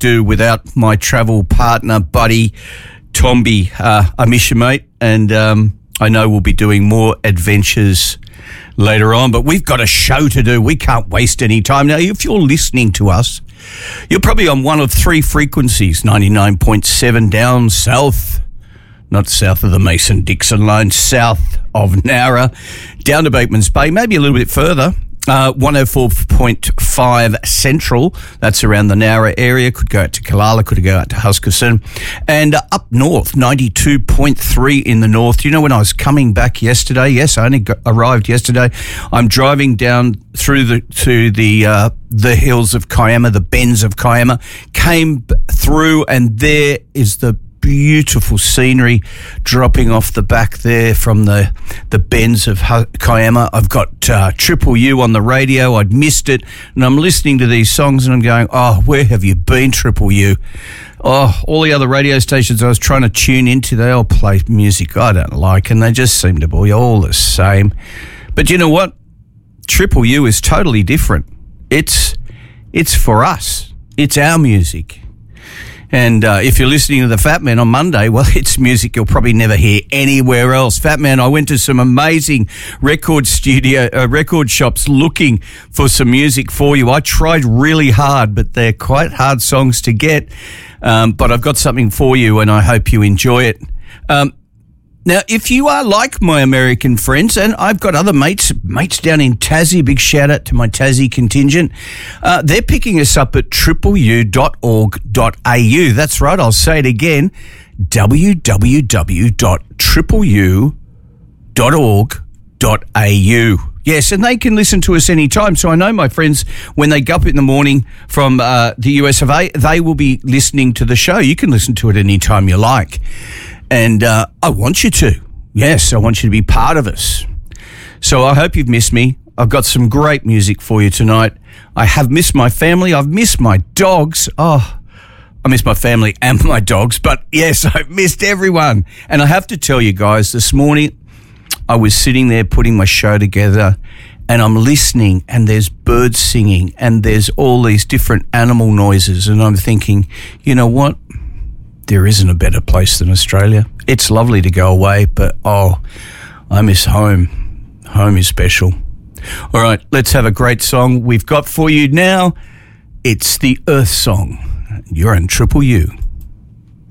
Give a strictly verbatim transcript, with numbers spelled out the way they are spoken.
do without my travel partner, buddy, Tomby. Uh, I miss you, mate, and um, I know we'll be doing more adventures later on, but we've got a show to do. We can't waste any time. Now, if you're listening to us, you're probably on one of three frequencies, ninety-nine point seven down south, not south of the Mason-Dixon line, south of Nowra, down to Bateman's Bay, maybe a little bit further. Uh, one oh four point five Central, that's around the Nowra area, could go out to Kalala, could go out to Huskisson, and uh, up north, ninety-two point three in the north. You know, when I was coming back yesterday, yes, I only got, arrived yesterday, I'm driving down through the to the uh, the hills of Kiama, the bends of Kiama, came b- through, and there is the beautiful scenery dropping off the back there from the the bends of Kiama. I've got uh, Triple U on the radio. I'd missed it, and I'm listening to these songs and I'm going, oh, where have you been, Triple U? Oh, all the other radio stations I was trying to tune into, they all play music I don't like, and they just seem to be all the same. But you know what? Triple U is totally different. It's it's for us. It's our music. And uh, if you're listening to the Fat Man on Monday, well, it's music you'll probably never hear anywhere else. Fat Man, I went to some amazing record studio, uh, record shops looking for some music for you. I tried really hard, but they're quite hard songs to get. Um, but I've got something for you, and I hope you enjoy it. Um, Now, if you are like my American friends, and I've got other mates, mates down in Tassie, big shout out to my Tassie contingent, uh, they're picking us up at triple u dot org dot a u. That's right, I'll say it again, w w w dot triple u dot org dot a u. Yes, and they can listen to us anytime. So I know my friends, when they go up in the morning from uh, the U S of A, they will be listening to the show. You can listen to it anytime you like. And uh, I want you to. Yes, I want you to be part of us. So I hope you've missed me. I've got some great music for you tonight. I have missed my family. I've missed my dogs. Oh, I miss my family and my dogs. But yes, I've missed everyone. And I have to tell you guys, this morning I was sitting there putting my show together, and I'm listening, and there's birds singing, and there's all these different animal noises. And I'm thinking, you know what? There isn't a better place than Australia. It's lovely to go away, but oh, I miss home. Home is special. All right, let's have a great song we've got for you now. It's the Earth Song. You're on Triple U.